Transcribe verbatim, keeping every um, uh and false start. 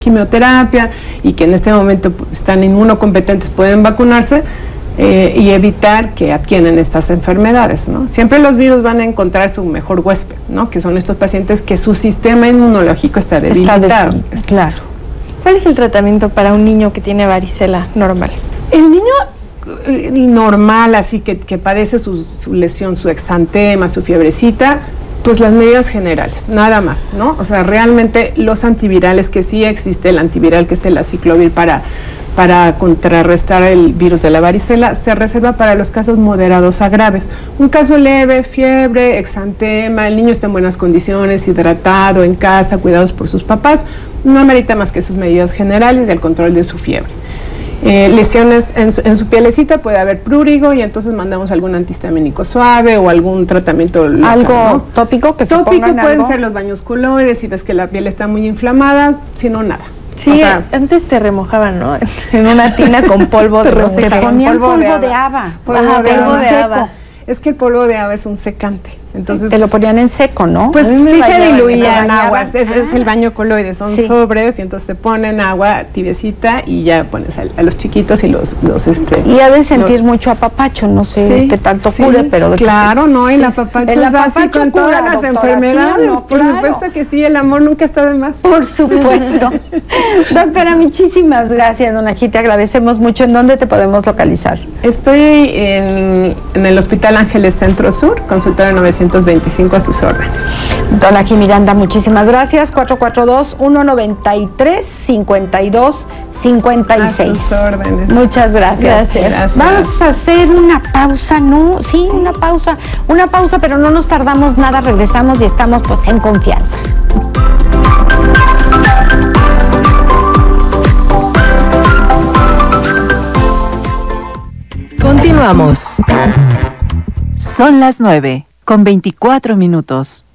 quimioterapia y que en este momento están inmunocompetentes pueden vacunarse eh, y evitar que adquieran estas enfermedades, ¿no? Siempre los virus van a encontrar su mejor huésped, ¿no? Que son estos pacientes que su sistema inmunológico está debilitado. Está debilitado, claro. ¿Cuál es el tratamiento para un niño que tiene varicela normal? El niño eh, normal, así que, que padece su, su lesión, su exantema, su fiebrecita, pues las medidas generales, nada más, ¿no? O sea, realmente los antivirales, que sí existe el antiviral, que es el aciclovir para, para contrarrestar el virus de la varicela, se reserva para los casos moderados a graves. Un caso leve, fiebre, exantema, el niño está en buenas condiciones, hidratado, en casa, cuidados por sus papás, no amerita más que sus medidas generales y el control de su fiebre. Eh, lesiones en su, en su pielecita puede haber prurigo y entonces mandamos algún antihistamínico suave o algún tratamiento local, algo, ¿no? Tópico que tópico se pongan pueden algo. ser los baños coloides si ves que la piel está muy inflamada, si no nada. Sí, o sea, antes te remojaban, ¿no? En una tina con polvo de Te no sé qué. ponían polvo, polvo polvo de de haba, polvo Ajá, de polvo haba de seco. haba. Es que el polvo de haba es un secante, entonces te lo ponían en seco, ¿no? pues A mí me sí se bañaban, diluía me en bañaban. agua, es, es Ah. el baño coloide, son Sí. sobres y entonces se ponen agua tibiecita y ya pones a, a los chiquitos y los, los este Y ha de sentir los, mucho apapacho, no sé Sí, qué tanto sí, cure, pero de que claro, se- no, el sí. apapacho El es básico apapacho en cura, todas las doctora, enfermedades, ¿sí o no? por Claro. supuesto que sí, el amor nunca está de más. Por supuesto. Doctora, muchísimas gracias, don Aji, te agradecemos mucho. ¿En dónde te podemos localizar? Estoy en, en el Hospital Ángeles Centro Sur, consultorio novecientos veinticinco, a sus órdenes. Don Aji Miranda, muchísimas gracias. cuatro cuatro dos, uno nueve tres, cinco dos cinco seis. A sus órdenes. Muchas gracias. Gracias. Gracias. Vamos a hacer una pausa, ¿no? Sí, una pausa. Una pausa, pero no nos tardamos nada. Regresamos y estamos pues en confianza. Continuamos. Son las nueve con veinticuatro minutos.